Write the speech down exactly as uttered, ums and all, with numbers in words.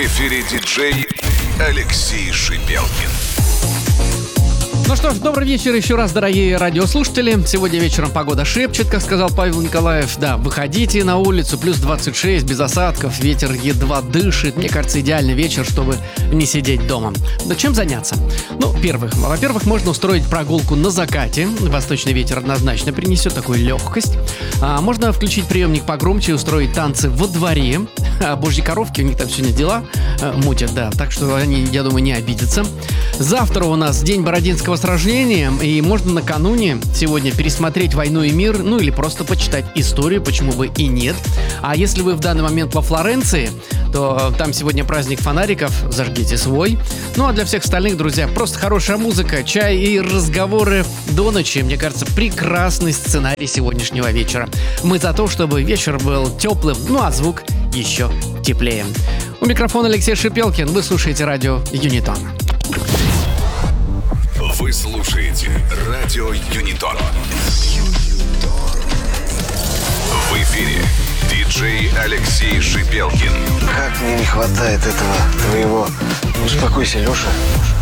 эфире диджей Алексей Шипелкин. Ну что ж, добрый вечер еще раз, дорогие радиослушатели. Сегодня вечером погода шепчет, как сказал Павел Николаев. Да, выходите на улицу, плюс двадцать шесть, без осадков, ветер едва дышит. Мне кажется, идеальный вечер, чтобы не сидеть дома. Да чем заняться? Ну, первых, во-первых, можно устроить прогулку на закате. Восточный ветер однозначно принесет такую легкость. А, можно включить приемник погромче и устроить танцы во дворе. А божьи коровки, у них там сегодня дела а, мутят, да. Так что они, я думаю, не обидятся. Завтра у нас день Бородинского сражения, и можно накануне сегодня пересмотреть «Войну и мир», ну или просто почитать историю, почему бы и нет. А если вы в данный момент во Флоренции, то там сегодня праздник фонариков, зажгите свой. Ну а для всех остальных, друзья, просто хорошая музыка, чай и разговоры до ночи. Мне кажется, прекрасный сценарий сегодняшнего вечера. Мы за то, чтобы вечер был теплым, ну а звук еще теплее. У микрофона Алексей Шипелкин, вы слушаете радио Юнитон. Вы слушаете радио Юнитон. В эфире диджей Алексей Шипелкин. Как мне не хватает этого твоего... Успокойся, Леша.